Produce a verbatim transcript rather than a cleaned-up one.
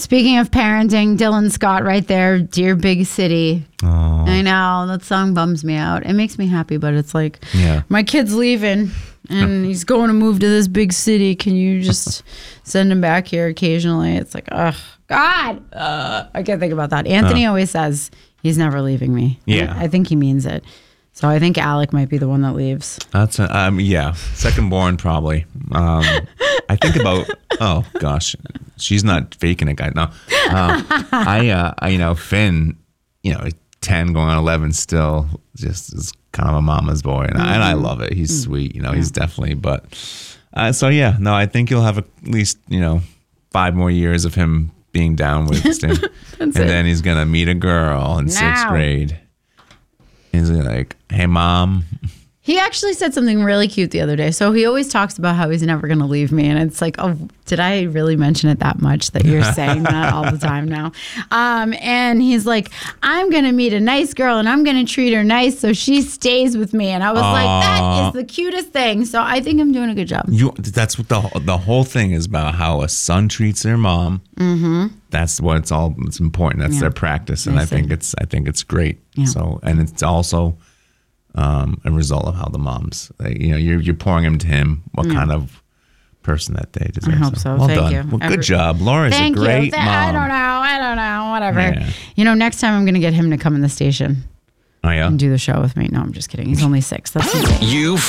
Speaking of parenting, Dylan Scott right there, Dear Big City. Oh. I know, that song bums me out. It makes me happy, but it's like, yeah. my kid's leaving and he's going to move to this big city. Can you just send him back here occasionally? It's like, oh, God. Uh, I can't think about that. Anthony uh. always says he's never leaving me. Yeah. I, I think he means it. So I think Alec might be the one that leaves. That's a, um yeah, second born probably. Um, I think about oh gosh, she's not faking it, guys. No, um, I, uh, I you know Finn, you know ten going on eleven still just is kind of a mama's boy, and, mm-hmm. I, and I love it. He's mm-hmm. sweet, you know. Yeah. He's definitely, but uh, so yeah, no, I think you'll have at least you know five more years of him being down with Sting, and it. Then he's gonna meet a girl in now. sixth grade. He's like, hey, Mom. He actually said something really cute the other day. So he always talks about how he's never going to leave me. And it's like, oh, did I really mention it that much that you're saying that all the time now? Um, and he's like, I'm going to meet a nice girl and I'm going to treat her nice so she stays with me. And I was uh, like, that is the cutest thing. So I think I'm doing a good job. You, that's what the, the whole thing is about, how a son treats their mom. Mm-hmm. That's what it's all. It's important. That's yeah. their practice, and I, I think it's. I think it's great. Yeah. So, and it's also um, a result of how the moms. Like, you know, you're you're pouring into him what yeah. kind of person that they deserve. I hope so. so. Well Thank done. you. Well, Every, good job, Laura's a great you. mom. I don't know. I don't know. Whatever. Yeah. You know, next time I'm going to get him to come in the station. Oh yeah. And do the show with me. No, I'm just kidding. He's only six. That's you.